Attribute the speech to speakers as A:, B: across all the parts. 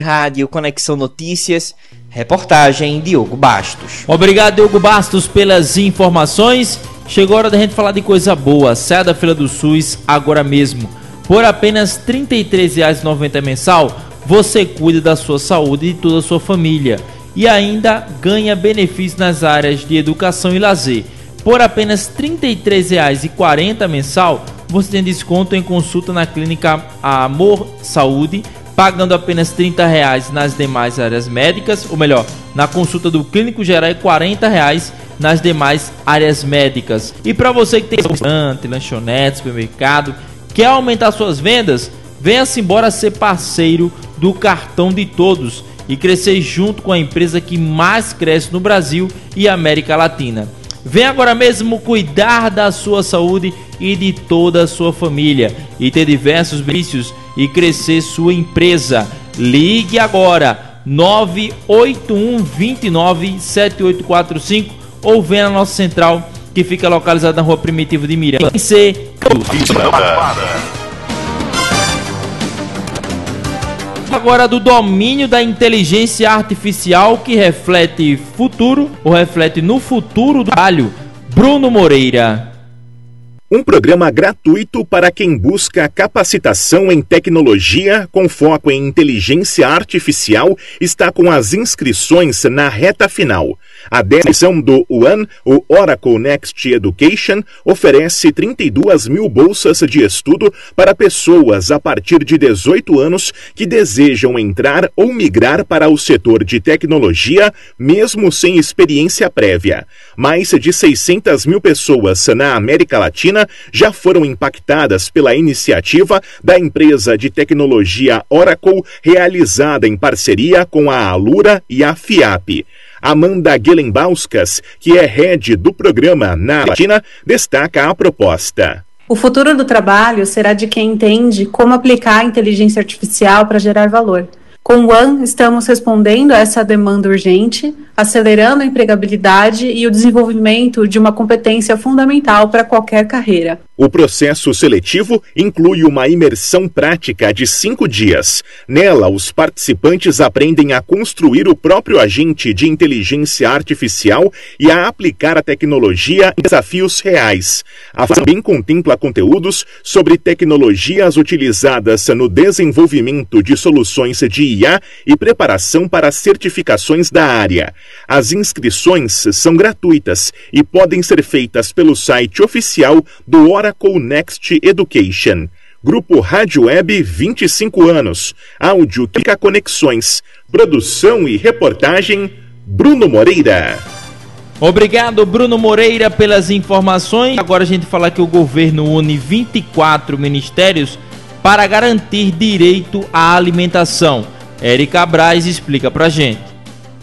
A: Rádio Conexão Notícias, reportagem Diogo Bastos.
B: Obrigado, Diogo Bastos, pelas informações. Chegou a hora da gente falar de coisa boa. Saia da fila do SUS agora mesmo. Por apenas R$ 33,90 mensal, você cuida da sua saúde e de toda a sua família. E ainda ganha benefícios nas áreas de educação e lazer. Por apenas R$ 33,40 mensal, você tem desconto em consulta na clínica Amor Saúde, pagando apenas R$ 30,00 nas demais áreas médicas, ou melhor, na consulta do clínico geral e R$ 40,00 nas demais áreas médicas. E para você que tem restaurante, lanchonete, supermercado, quer aumentar suas vendas, venha-se embora ser parceiro do Cartão de Todos e crescer junto com a empresa que mais cresce no Brasil e América Latina. Vem agora mesmo cuidar da sua saúde e de toda a sua família e ter diversos benefícios e crescer sua empresa. Ligue agora 981 29 7845 ou venha na nossa central que fica localizada na Rua Primitivo de Miranda. Agora do domínio da inteligência artificial que reflete futuro ou reflete no futuro do trabalho, Bruno Moreira.
C: Um programa gratuito para quem busca capacitação em tecnologia com foco em inteligência artificial está com as inscrições na reta final. A 10ª edição do UAN, o Oracle Next Education, oferece 32 mil bolsas de estudo para pessoas a partir de 18 anos que desejam entrar ou migrar para o setor de tecnologia, mesmo sem experiência prévia. Mais de 600 mil pessoas na América Latina já foram impactadas pela iniciativa da empresa de tecnologia Oracle, realizada em parceria com a Alura e a FIAP. Amanda Guelenbauskas, que é head do programa na Latina, destaca a proposta.
D: O futuro do trabalho será de quem entende como aplicar a inteligência artificial para gerar valor. Com o ONE, estamos respondendo a essa demanda urgente, acelerando a empregabilidade e o desenvolvimento de uma competência fundamental para qualquer carreira.
C: O processo seletivo inclui uma imersão prática de 5 dias. Nela, os participantes aprendem a construir o próprio agente de inteligência artificial e a aplicar a tecnologia em desafios reais. A também contempla conteúdos sobre tecnologias utilizadas no desenvolvimento de soluções de IA e preparação para certificações da área. As inscrições são gratuitas e podem ser feitas pelo site oficial do Oracle Next Education. Grupo Rádio Web 25 anos. Áudio Clica Conexões. Produção e reportagem Bruno Moreira.
B: Obrigado, Bruno Moreira, pelas informações. Agora a gente fala que o governo une 24 ministérios para garantir direito à alimentação. Érica Braz explica pra gente.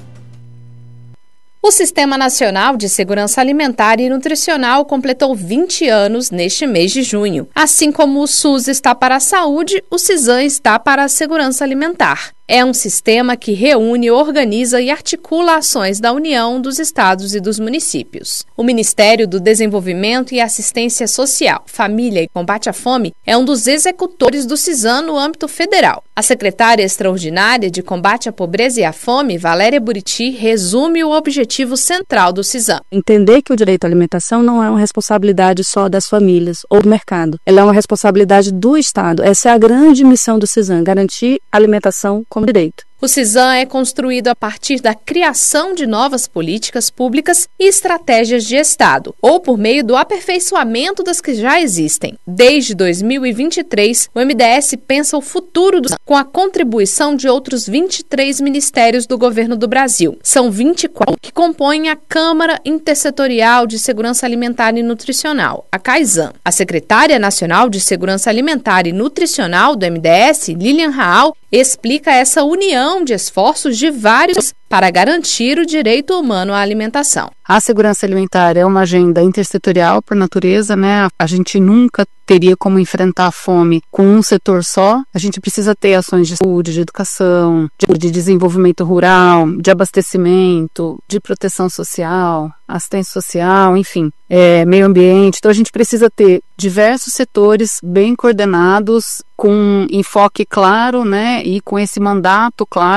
E: O Sistema Nacional de Segurança Alimentar e Nutricional completou 20 anos neste mês de junho. Assim como o SUS está para a saúde, o CISAM está para a segurança alimentar. É um sistema que reúne, organiza e articula ações da União, dos estados e dos municípios. O Ministério do Desenvolvimento e Assistência Social, Família e Combate à Fome é um dos executores do CISAM no âmbito federal. A secretária extraordinária de Combate à Pobreza e à Fome, Valéria Buriti, resume o objetivo central do CISAM.
F: Entender que o direito à alimentação não é uma responsabilidade só das famílias ou do mercado. Ela é uma responsabilidade do Estado. Essa é a grande missão do CISAM, garantir alimentação como direito.
E: O CISAM é construído a partir da criação de novas políticas públicas e estratégias de Estado, ou por meio do aperfeiçoamento das que já existem. Desde 2023, o MDS pensa o futuro do CISAM com a contribuição de outros 23 ministérios do governo do Brasil. São 24 que compõem a Câmara Intersetorial de Segurança Alimentar e Nutricional, a CAISAN. A secretária nacional de Segurança Alimentar e Nutricional do MDS, Lilian Raal, explica essa união de esforços de vários para garantir o direito humano à alimentação.
F: A segurança alimentar é uma agenda intersetorial por natureza, né? A gente nunca teria como enfrentar a fome com um setor só. A gente precisa ter ações de saúde, de educação, de desenvolvimento rural, de abastecimento, de proteção social, assistência social, enfim, meio ambiente. Então a gente precisa ter diversos setores bem coordenados, com enfoque claro, né? E com esse mandato claro